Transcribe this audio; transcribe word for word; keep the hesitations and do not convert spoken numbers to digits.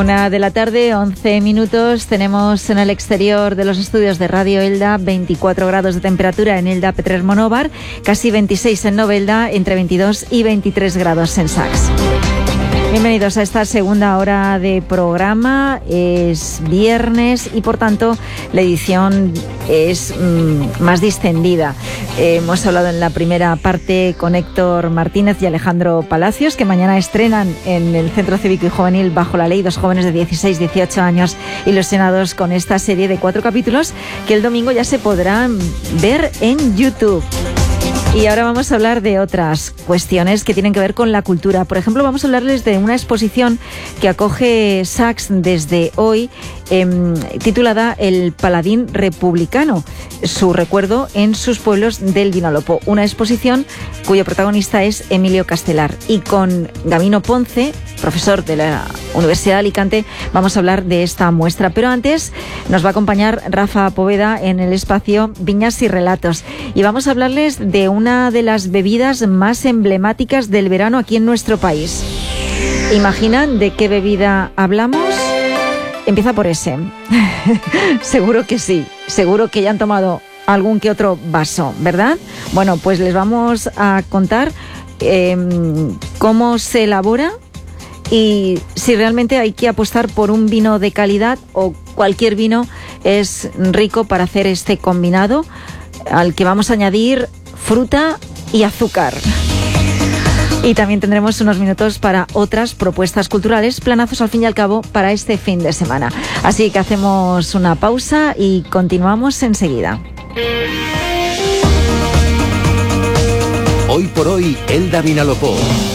Una de la tarde, once minutos. Tenemos en el exterior de los estudios de Radio Elda veinticuatro grados de temperatura en Elda Petrer Monóvar, casi veintiséis en Novelda, entre veintidós y veintitrés grados en Sax. Bienvenidos a esta segunda hora de programa. Es viernes y por tanto la edición es mmm, más distendida. Eh, hemos hablado en la primera parte con Héctor Martínez y Alejandro Palacios, que mañana estrenan en el Centro Cívico y Juvenil Bajo la Ley, dos jóvenes de dieciséis, dieciocho años ilusionados con esta serie de cuatro capítulos que el domingo ya se podrán ver en YouTube. Y ahora vamos a hablar de otras cuestiones que tienen que ver con la cultura. Por ejemplo, vamos a hablarles de una exposición que acoge Sax desde hoy, eh, titulada El Paladín Republicano, su recuerdo en sus pueblos del Vinalopó. Una exposición cuyo protagonista es Emilio Castelar. Y con Gabino Ponce, profesor de la Universidad de Alicante, vamos a hablar de esta muestra. Pero antes nos va a acompañar Rafa Poveda en el espacio Viñas y Relatos. Y vamos a hablarles de una de las bebidas más emblemáticas del verano aquí en nuestro país. ¿Imaginan de qué bebida hablamos? Empieza por ese. Seguro que sí. Seguro que ya han tomado algún que otro vaso, ¿verdad? Bueno, pues les vamos a contar eh, cómo se elabora y si realmente hay que apostar por un vino de calidad o cualquier vino es rico para hacer este combinado al que vamos a añadir fruta y azúcar. Y también tendremos unos minutos para otras propuestas culturales, planazos al fin y al cabo para este fin de semana. Así que hacemos una pausa y continuamos enseguida. Hoy por hoy, Elda Vinalopó.